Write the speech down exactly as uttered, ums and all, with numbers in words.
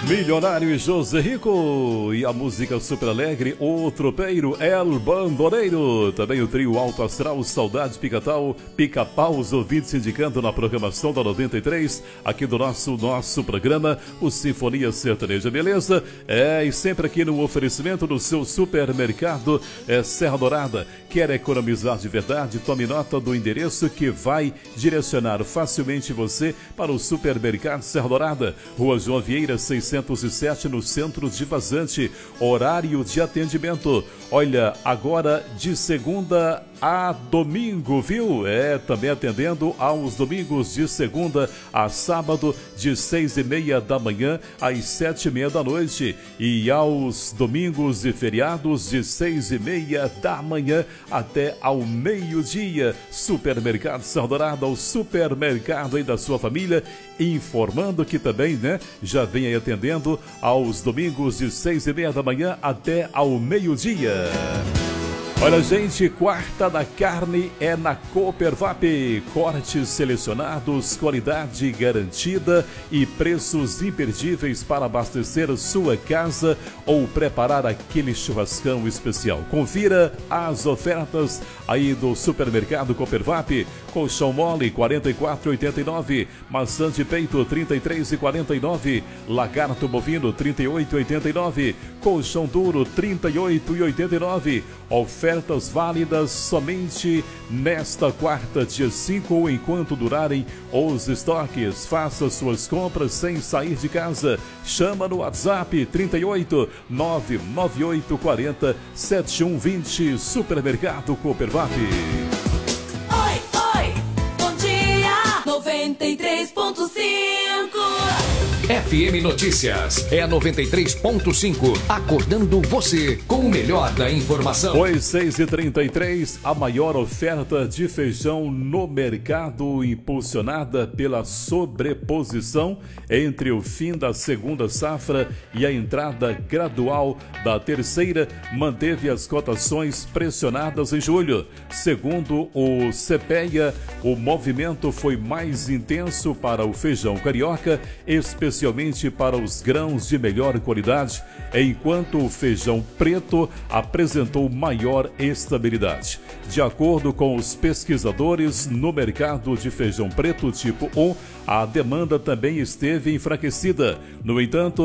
Milionário e José Rico. E a música super alegre, O Tropeiro, El Bandoneiro. Também o trio Alto Astral, Saudade Pica-Pau, Pica-Pau, os ouvintes indicando na programação da noventa e três, aqui do nosso, nosso programa, o Sinfonia Sertaneja, beleza? É, e sempre aqui no oferecimento do seu supermercado é, Serra Dourada. Quer economizar de verdade? Tome nota do endereço que vai direcionar facilmente você para o supermercado Serra Dourada. Rua João Vieira, seiscentos e sete, no centro de Vazante. Horário de atendimento, olha, agora de segunda a domingo, viu? É, também atendendo aos domingos de segunda a sábado, de seis e meia da manhã às sete e meia da noite. E aos domingos e feriados, de seis e meia da manhã até ao meio-dia. Supermercado Serra Dourada, o supermercado aí da sua família, informando que também, né, já vem aí atendendo aos domingos de seis e meia da manhã até ao meio-dia. Olha, gente, quarta da carne é na Coopervap. Cortes selecionados, qualidade garantida e preços imperdíveis para abastecer sua casa ou preparar aquele churrascão especial. Confira as ofertas aí do supermercado Coopervap. Colchão mole quarenta e quatro reais e oitenta e nove centavos, maçã de peito trinta e três reais e quarenta e nove centavos, lagarto bovino trinta e oito reais e oitenta e nove centavos, colchão duro trinta e oito reais e oitenta e nove centavos. Ofertas válidas somente nesta quarta, dia cinco, ou enquanto durarem os estoques. Faça suas compras sem sair de casa. Chama no WhatsApp trinta e oito, nove nove oito quatro zero, sete um dois zero. Supermercado Coopervap. Oi, oi, bom dia, noventa e três ponto cinco. F M Notícias é noventa e três ponto cinco, acordando você com o melhor da informação. Pois seis e trinta e três, a maior oferta de feijão no mercado, impulsionada pela sobreposição entre o fim da segunda safra e a entrada gradual da terceira, manteve as cotações pressionadas em julho. Segundo o CEPEA, o movimento foi mais intenso para o feijão carioca, especialmente especialmente para os grãos de melhor qualidade, enquanto o feijão preto apresentou maior estabilidade. De acordo com os pesquisadores, no mercado de feijão preto tipo um, a demanda também esteve enfraquecida. No entanto,